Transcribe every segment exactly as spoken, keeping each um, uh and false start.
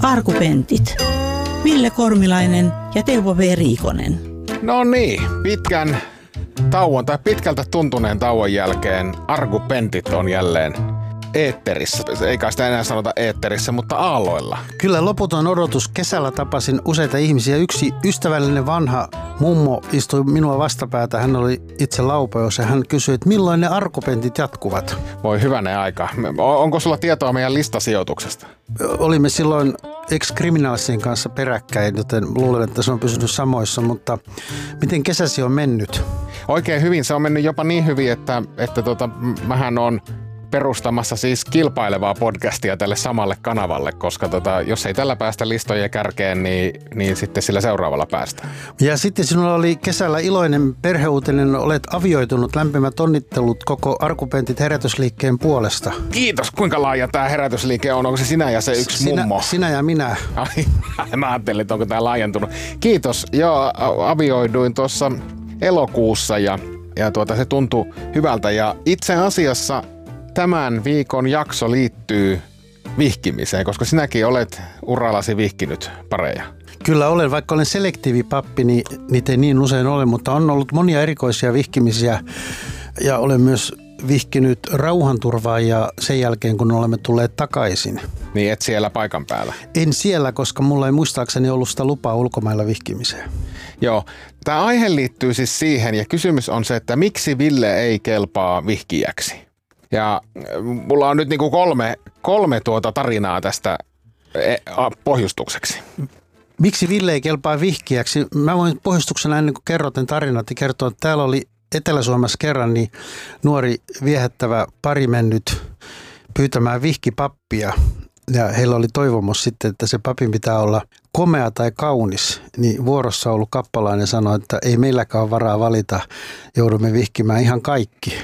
Arkupentit. Ville Kormilainen ja Teuvo V. Riikonen. No niin, pitkän tauon tai pitkältä tuntuneen tauon jälkeen Arkupentit on jälleen eetterissä. Eikä sitä enää sanota eetterissä, mutta aalloilla. Kyllä loputon odotus. Kesällä tapasin useita ihmisiä. Yksi ystävällinen vanha mummo istui minua vastapäätä. Hän oli itse laupeus ja hän kysyi, että milloin ne Arkupentit jatkuvat. Voi hyvänen aika. Onko sulla tietoa meidän listasijoituksesta? Olimme silloin ex-kriminaalisen kanssa peräkkäin, joten luulen, että se on pysynyt samoissa, mutta miten kesäsi on mennyt? Oikein hyvin. Se on mennyt jopa niin hyvin, että, että tota, mähän on perustamassa siis kilpailevaa podcastia tälle samalle kanavalle, koska tota, jos ei tällä päästä listojen kärkeen, niin, niin sitten sillä seuraavalla päästään. Ja sitten sinulla oli kesällä iloinen perheuutinen, olet avioitunut. Lämpimät onnittelut koko Arkupentit herätysliikkeen puolesta. Kiitos. Kuinka laaja tämä herätysliike on? Onko se sinä ja se yksi sinä, mummo? Sinä ja minä. Ai, mä ajattelin, että onko tämä laajentunut. Kiitos. Joo, avioiduin tuossa elokuussa ja, ja tuota, se tuntui hyvältä. Ja itse asiassa tämän viikon jakso liittyy vihkimiseen, koska sinäkin olet urallasi vihkinyt pareja. Kyllä olen, vaikka olen selektiivipappi, niin niitä ei niin usein ole, mutta on ollut monia erikoisia vihkimisiä ja olen myös vihkinyt rauhanturvaajia sen jälkeen, kun olemme tulleet takaisin. Niin et siellä paikan päällä? En siellä, koska mulla ei muistaakseni ollut sitä lupaa ulkomailla vihkimiseen. Joo, tämä aihe liittyy siis siihen ja kysymys on se, että miksi Ville ei kelpaa vihkijäksi? Ja mulla on nyt niinku kolme, kolme tuota tarinaa tästä pohjustukseksi. Miksi Ville ei kelpaa vihkijäksi? Mä voin pohjustuksena ennen kuin kerrot tarinat ja kertoa, että täällä oli Etelä-Suomessa kerran niin nuori viehättävä pari mennyt pyytämään vihkipappia. Ja heillä oli toivomus sitten, että se papin pitää olla komea tai kaunis. Niin vuorossa ollut kappalainen sanoi, että ei meilläkään ole varaa valita, joudumme vihkimään ihan kaikki.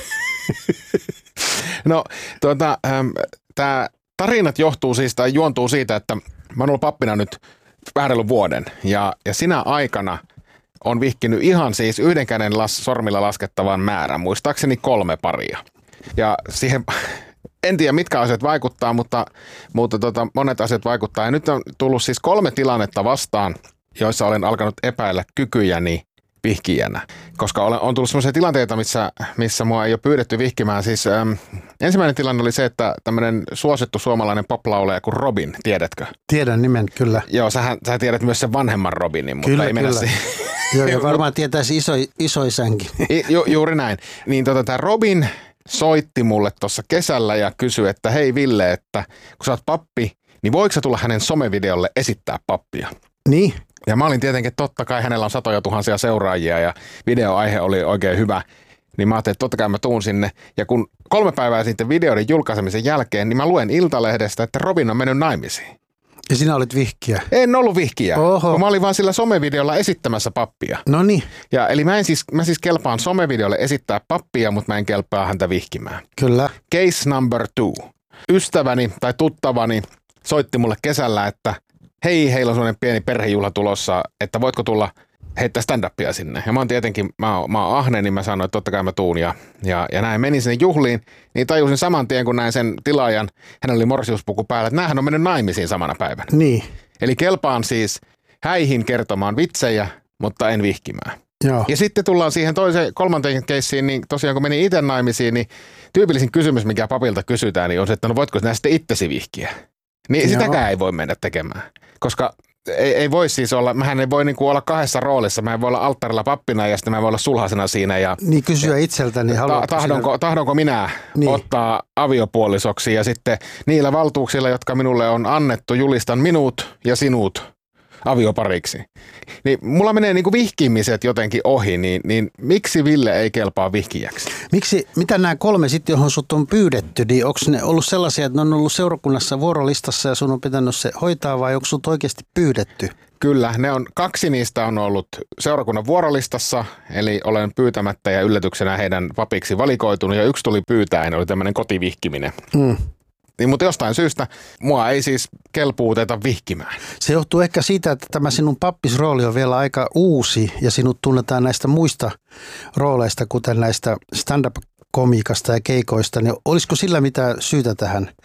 No, tuota, ähm, tämä tarinat johtuu siis, tai juontuu siitä, että mä oon ollut pappina nyt vähän reilu vuoden. Ja, ja sinä aikana on vihkinyt ihan siis yhden käden las, sormilla laskettavan määrän, muistaakseni kolme paria. Ja siihen, en tiedä mitkä asiat vaikuttaa, mutta, mutta tota, monet asiat vaikuttaa. Ja nyt on tullut siis kolme tilannetta vastaan, joissa olen alkanut epäillä kykyjäni vihkijänä, koska olen, on tullut sellaisia tilanteita, missä, missä mua ei ole pyydetty vihkimään. Siis äm, ensimmäinen tilanne oli se, että tämmöinen suosittu suomalainen poplauleja kuin Robin, tiedätkö? Tiedän nimen, kyllä. Joo, sähän, sä tiedät myös sen vanhemman Robinin, mutta kyllä, ei mennä siihen. Joo, ja varmaan tietäisi iso, isoisänkin. Ju, juuri näin. Niin tota, tämä Robin soitti mulle tuossa kesällä ja kysyi, että hei Ville, että kun sä oot pappi, niin voiko sä tulla hänen somevideolle esittää pappia? Niin. Ja mä olin tietenkin, että totta kai hänellä on satoja tuhansia seuraajia ja videoaihe oli oikein hyvä. Niin mä ajattelin, että totta kai mä tuun sinne. Ja kun kolme päivää sitten videoiden julkaisemisen jälkeen, niin mä luen Iltalehdestä, että Robin on mennyt naimisiin. Ja sinä olit vihkiä? En ollut vihkiä. Oho. Mä olin vaan sillä somevideolla esittämässä pappia. No niin. Ja eli mä, en siis, mä siis kelpaan somevideolle esittää pappia, mutta mä en kelpaa häntä vihkimään. Kyllä. Case number two. Ystäväni tai tuttavani soitti mulle kesällä, että hei, heillä on sellainen pieni perhejuhla tulossa, että voitko tulla heittää stand-upia sinne. Ja mä oon tietenkin, mä oon, mä oon ahne, niin mä sanoin, että totta kai mä tuun. Ja, ja, ja näin menin sinne juhliin, niin tajusin saman tien, kun näin sen tilaajan, hänellä oli morsiuspuku päällä, että näähän on mennyt naimisiin samana päivänä. Niin. Eli kelpaan siis häihin kertomaan vitsejä, mutta en vihkimään. Joo. Ja sitten tullaan siihen toiseen, kolmanteen keissiin, niin tosiaan kun menin itse naimisiin, niin tyypillisin kysymys, mikä papilta kysytään, niin on se, että no voitko sinä sitten itsesi vihkiä? Niin sitäkään ei voi mennä tekemään, koska ei, ei voi siis olla, mähän ei voi niinku olla kahdessa roolissa, mä en voi olla alttarilla pappina ja sitten mä en voi olla sulhasena siinä. Ja, niin kysyä itseltäni, ta, tahdonko, sinä... tahdonko minä niin. ottaa aviopuolisoksi ja sitten niillä valtuuksilla, jotka minulle on annettu, julistan minut ja sinut aviopariksi. Niin mulla menee niinku vihkimiset jotenkin ohi, niin, niin miksi Ville ei kelpaa vihkijäksi? Miksi, mitä nämä kolme sitten, johon sut on pyydetty, niin onko ne ollut sellaisia, että ne on ollut seurakunnassa vuorolistassa ja sun on pitänyt se hoitaa vai onko sut oikeasti pyydetty? Kyllä, ne on, kaksi niistä on ollut seurakunnan vuorolistassa, eli olen pyytämättä ja yllätyksenä heidän papiksi valikoitunut ja yksi tuli pyytäen, oli tämmöinen kotivihkiminen. Mm. Niin, mutta jostain syystä mua ei siis kelpuuteta vihkimään. Se johtuu ehkä siitä, että tämä sinun pappisrooli on vielä aika uusi ja sinut tunnetaan näistä muista rooleista, kuten näistä stand-up-komiikasta ja keikoista. Niin olisiko sillä mitään syytä tähän?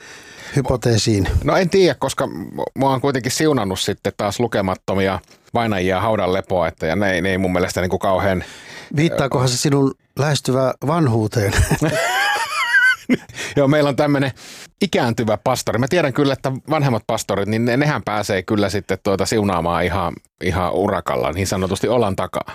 hypoteesiin? No en tiedä, koska mua on kuitenkin siunannut sitten taas lukemattomia vainajia haudan lepoa, että ja ne, ne ei mun mielestä niin kuin kauhean... Viittaakohan se sinun lähestyvään vanhuuteen? Joo, meillä on tämmöinen ikääntyvä pastori. Mä tiedän kyllä, että vanhemmat pastorit, niin ne, nehän pääsee kyllä sitten tuota siunaamaan ihan, ihan urakalla, niin sanotusti olan takaa.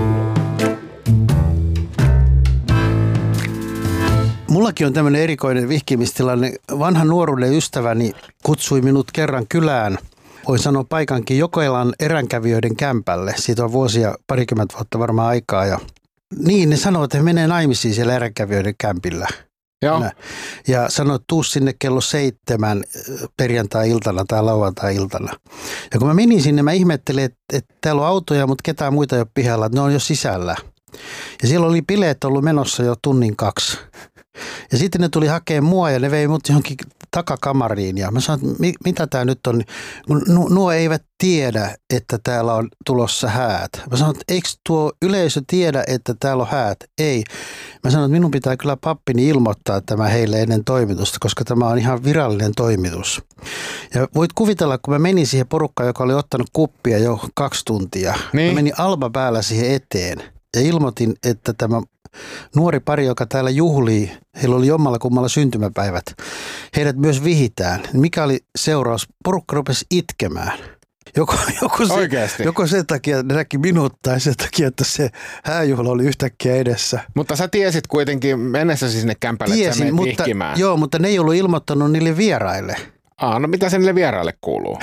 Mullakin on tämmöinen erikoinen vihkimistilanne. Vanha nuoruuden ystäväni kutsui minut kerran kylään. Voin sanoa paikankin Jokelan eränkävijöiden kämpälle. Siitä on vuosia, parikymmentä vuotta varmaan aikaa. Ja niin, ne sanoo, että he menee naimisiin siellä eränkävijöiden kämpillä. Joo. Ja sanoi, että tuu sinne kello seitsemän perjantai-iltana tai lauantai-iltana. Ja kun mä menin sinne, mä ihmettelin, että, että täällä on autoja, mutta ketään muita ei ole pihalla, että ne on jo sisällä. Ja siellä oli bileet ollut menossa jo tunnin kaksi. Ja sitten ne tuli hakemaan mua ja ne vei mut johonkin takakamariin. Ja mä sanoin, että mitä tää nyt on. Nuo eivät tiedä, että täällä on tulossa häät. Mä sanoin, että eikö tuo yleisö tiedä, että täällä on häät? Ei. Mä sanoin, että minun pitää kyllä pappini ilmoittaa tämä heille ennen toimitusta, koska tämä on ihan virallinen toimitus. Ja voit kuvitella, kun mä menin siihen porukkaan, joka oli ottanut kuppia jo kaksi tuntia. Niin. Mä menin alba päällä siihen eteen ja ilmoitin, että tämä nuori pari, joka täällä juhlii, heillä oli jommalla kummalla syntymäpäivät, heidät myös vihitään. Mikä oli seuraus? Porukka rupesi itkemään. Joko, joko, se, joko sen takia ne näki minut tai sen takia, että se hääjuhla oli yhtäkkiä edessä. Mutta sä tiesit kuitenkin mennessäsi sinne kämpälle, että sä menet mutta, vihkimään. Joo, mutta ne ei ollut ilmoittanut niille vieraille. Aa, no mitä se niille vieraille kuuluu?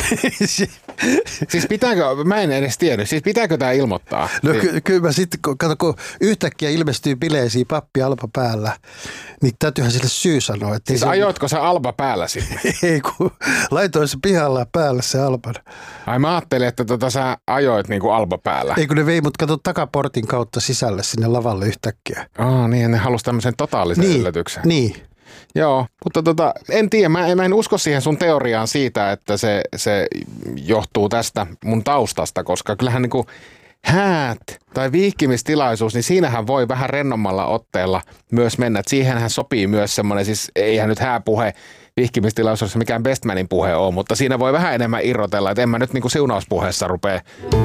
Siis pitääkö, mä en edes tiedä, siis pitääkö tää ilmoittaa? No ky- kyllä mä sitten, kato kun yhtäkkiä ilmestyy bileisiin pappi alba päällä, niin täytyyhän sille syy sanoa. Että siis se... ajoitko sä alba päällä sinne? Ei, kun laitoin se pihalla päällä se alban. Ai mä ajattelin, että tota sä ajoit niinku alba päällä. Ei kun ne vei mut kato takaportin kautta sisälle sinne lavalle yhtäkkiä. Aa niin, ne halusi tämmöisen totaalisen niin, yllätyksen. Niin. Joo, mutta tota, en tiedä, mä en, mä en usko siihen sun teoriaan siitä, että se, se johtuu tästä mun taustasta, koska kyllähän niinku häät tai vihkimistilaisuus, niin siinähän voi vähän rennommalla otteella myös mennä. Et siihenhän sopii myös semmoinen, siis eihän nyt hääpuhe vihkimistilaisuudessa mikään bestmanin puhe ole, mutta siinä voi vähän enemmän irrotella, että en mä nyt niinku siunauspuheessa rupea.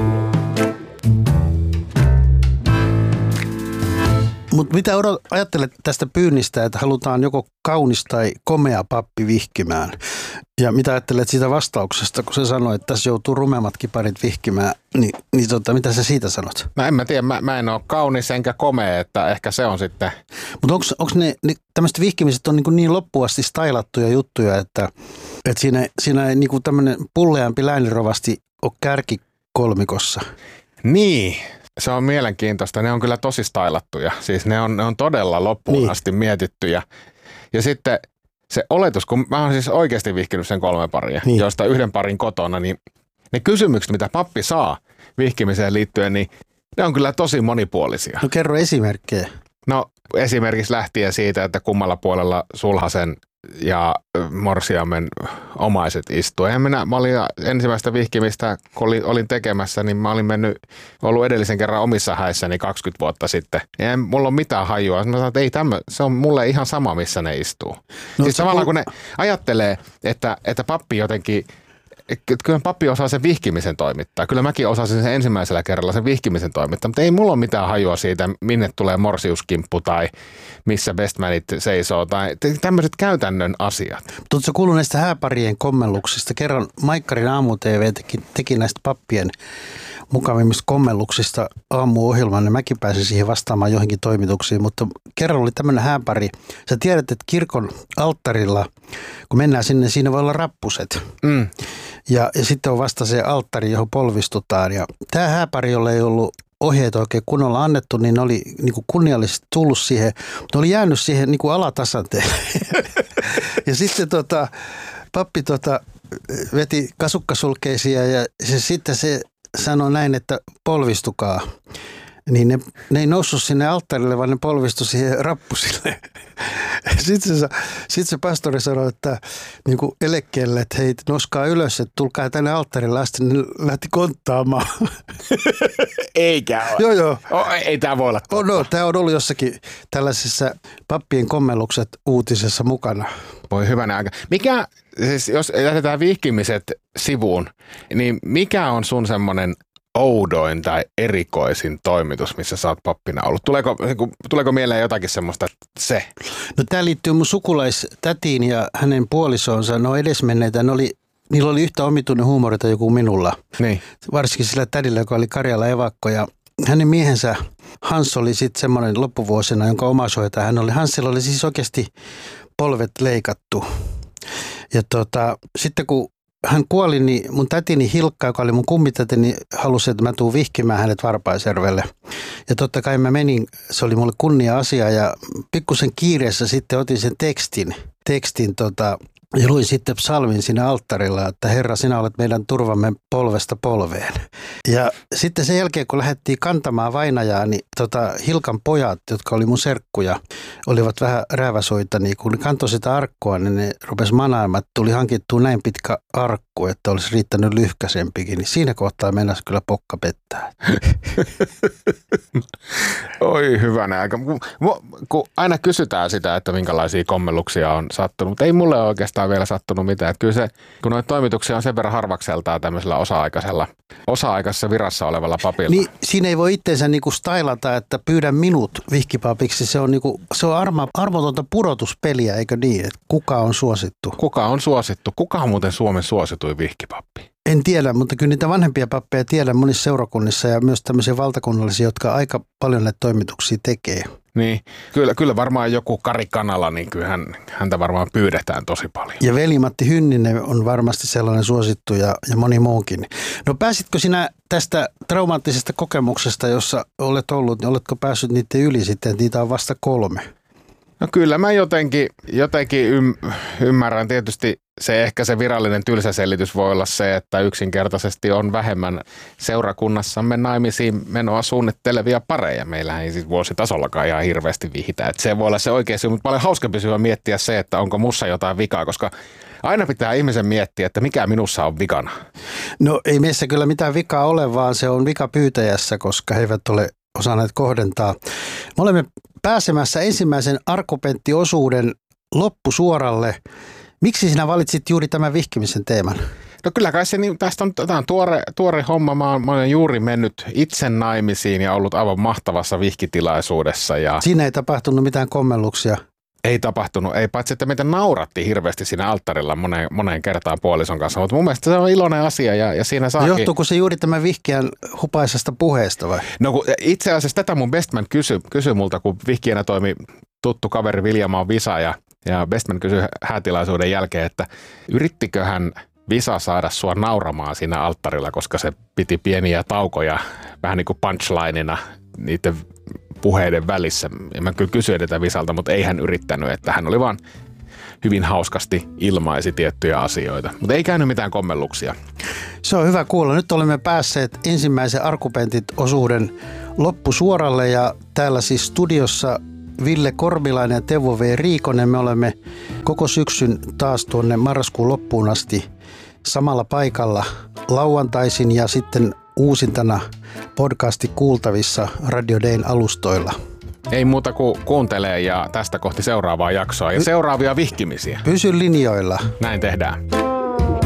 Mutta mitä odot, ajattelet tästä pyynnistä, että halutaan joko kaunis tai komea pappi vihkimään? Ja mitä ajattelet siitä vastauksesta, kun se sanoi, että tässä joutuu rumemmatkin parit vihkimään, niin, niin tota, mitä sä siitä sanot? No en mä tiedä, mä, mä en ole kaunis enkä komea, että ehkä se on sitten. Mutta onko ne, ne tämmöiset vihkimiset on niin, niin loppuasti stylattuja juttuja, että, että siinä, siinä ei niin tämmöinen pulleampi läänirovasti ole kärkikolmikossa? Niin. Se on mielenkiintoista. Ne on kyllä tosi stylattuja. Siis ne on, ne on todella loppuun niin asti mietittyjä. Ja sitten se oletus, kun mä oon siis oikeasti vihkinyt sen kolme paria, niin joista yhden parin kotona, niin ne kysymykset, mitä pappi saa vihkimiseen liittyen, niin ne on kyllä tosi monipuolisia. No kerro esimerkkejä. No esimerkiksi lähtien siitä, että kummalla puolella sulhasen ja morsiamen omaiset istuu. Eihän minä, mä olin ensimmäistä vihkimistä, kun olin, olin tekemässä, niin mä olin mennyt, ollut edellisen kerran omissa häissäni kaksikymmentä vuotta sitten. Ei mulla ole mitään hajua. Mä sanoin, että ei tämmö, se on mulle ihan sama, missä ne istuu. No, siis tavallaan kun ne ajattelee, että, että pappi jotenkin, kyllä pappi osaa sen vihkimisen toimittaa. Kyllä mäkin osasin sen ensimmäisellä kerralla sen vihkimisen toimittaa, mutta ei mulla ole mitään hajua siitä, minne tulee morsiuskimppu tai missä bestmanit seisoo tai tämmöiset käytännön asiat. Tuletko kuullut näistä hääparien kommelluksista? Kerran Maikkarin aamu-T V teki, teki näistä pappien mukavimmista kommelluksista aamuohjelman, ja mäkin pääsin siihen vastaamaan johonkin toimituksiin, mutta kerran oli tämmöinen hääpari. Sä tiedät, että kirkon alttarilla, kun mennään sinne, siinä voi olla rappuset. Mm. Ja, ja sitten on vasta se alttari, johon polvistutaan. Ja tämä hääpari, jolle ei ollut ohjeet oikein kunnolla annettu, niin ne oli niin kuin kunniallisesti tullut siihen, mutta oli jäänyt siihen niin kuin alatasanteelle. Ja sitten tota, pappi tota, veti kasukkasulkeisia ja se, sitten se sanoi näin, että polvistukaa. Niin ne, ne ei noussut sinne alttarille, vaan ne polvistu siihen rappusille. Sitten se, sit se pastori sanoi, että niin kuin elekkeelle, että hei, noskaa ylös, että tulkaa tänne alttarille asti. Ne lähti konttaamaan. Eikä ole. Joo, joo. Oh, ei tämä voi olla totta. Oh, no, tämä on ollut jossakin tällaisessa pappien kommellukset uutisessa mukana. Voi hyvänä aika. Mikä siis jos jätetään vihkimiset sivuun, niin mikä on sun semmoinen oudoin tai erikoisin toimitus, missä sä oot pappina ollut? Tuleeko, tuleeko mieleen jotakin semmoista, että se? No tää liittyy mun sukulaistätiin ja hänen puolisoonsa, no edesmenneitä, ne oli, niillä oli yhtä omituinen huumorita joku minulla. Niin. Varsinkin sillä tädillä, joka oli Karjala evakko ja hänen miehensä Hans oli sitten semmoinen loppuvuosina, jonka omaishoitaja hän oli. Hansilla oli siis oikeasti polvet leikattu. Ja tota, sitten kun hän kuoli, niin mun tätini Hilkka, joka oli mun kummitäti, niin halusi, että mä tuun vihkimään hänet Varpaiservelle. Ja totta kai mä menin, se oli mulle kunnia-asia ja pikkusen kiireessä sitten otin sen tekstin, tekstin tota, ja luin sitten psalmin siinä alttarilla, että Herra, sinä olet meidän turvamme polvesta polveen. Ja sitten sen jälkeen, kun lähdettiin kantamaan vainajaa, niin tota, Hilkan pojat, jotka oli mun serkkuja, olivat vähän rääväsoita, niin kun ne kantoi sitä arkkua, niin ne rupesi manaamaan, että tuli hankittua näin pitkä arkku, että olisi riittänyt lyhkäisempikin. Niin siinä kohtaa mennäisi kyllä pokka pettää. Oi hyvänä aika. Kun aina kysytään sitä, että minkälaisia kommelluksia on sattunut, mutta ei mulle ole oikeastaan vielä sattunut mitään. Että kyllä se, kun noita toimituksia on sen verran harvakseltaan tämmöisellä osa-aikaisella, osa-aikaisessa virassa olevalla papilla. Niin siinä ei voi itseensä niinku stylata, että pyydän minut vihkipapiksi. Se on, niinku, se on arma, armotonta pudotuspeliä, eikö niin? Että kuka on suosittu? Kuka on suosittu? Kuka on muuten Suomen suosituin vihkipappi? En tiedä, mutta kyllä niitä vanhempia pappeja tiedän monissa seurakunnissa ja myös tämmöisiä valtakunnallisia, jotka aika paljon näitä toimituksia tekee. Niin, kyllä, kyllä varmaan joku Kari Kanala, niin kyllähän häntä varmaan pyydetään tosi paljon. Ja veli-Matti Hynninen on varmasti sellainen suosittu ja, ja moni muukin. No pääsitkö sinä tästä traumaattisesta kokemuksesta, jossa olet ollut, niin oletko päässyt niiden yli sitten, niitä on vasta kolme? No kyllä mä jotenkin, jotenkin ym, ymmärrän. Tietysti se ehkä se virallinen tylsä selitys voi olla se, että yksinkertaisesti on vähemmän seurakunnassamme naimisiin menoa suunnittelevia pareja. Meillähän ei siis vuositasollakaan ihan hirveästi vihitä. Että se voi olla se oikea syy, mutta paljon hauskempi syy on miettiä se, että onko mussa jotain vikaa, koska aina pitää ihmisen miettiä, että mikä minussa on vikana. No ei meissä kyllä mitään vikaa ole, vaan se on vika pyytäjässä, koska he eivät ole osanneet kohdentaa. Me olemme pääsemässä ensimmäisen Arkopentti-osuuden loppusuoralle. Miksi sinä valitsit juuri tämän vihkimisen teeman? No kyllä kai se, niin, tästä on, tämä on tuore, tuore homma. Mä oon, mä olen juuri mennyt itse naimisiin ja ollut aivan mahtavassa vihkitilaisuudessa. Ja siinä ei tapahtunut mitään kommelluksia? Ei tapahtunut, ei paitsi että meitä nauratti hirveästi siinä alttarilla moneen, moneen kertaan puolison kanssa, mutta mun mielestä se on iloinen asia ja, ja siinä saakin. Johtuuko se juuri tämän vihkijän hupaisesta puheesta vai? No itse asiassa tätä mun bestman kysyi kysy multa, kun vihkijänä toimi tuttu kaveri Viljamaan Visa ja, ja bestman kysyi häätilaisuuden jälkeen, että yrittiköhän Visa saada sua nauramaan siinä alttarilla, koska se piti pieniä taukoja vähän niin kuin punchlineina niiden puheiden välissä. Ja mä kyllä kysyin tätä Visalta, mutta ei hän yrittänyt, että hän oli vaan hyvin hauskasti ilmaisi tiettyjä asioita. Mutta ei käynyt mitään kommelluksia. Se on hyvä kuulla. Nyt olemme päässeet ensimmäisen Arkupentit-osuuden loppusuoralle ja täällä siis studiossa Ville Kormilainen ja Teuvo V. Riikonen. Me olemme koko syksyn taas tuonne marraskuun loppuun asti samalla paikalla lauantaisin ja sitten uusintana podcasti kuultavissa Radio Dayn alustoilla. Ei muuta kuin kuuntelee ja tästä kohti seuraavaa jaksoa ja seuraavia vihkimisiä. Pysy linjoilla. Näin tehdään.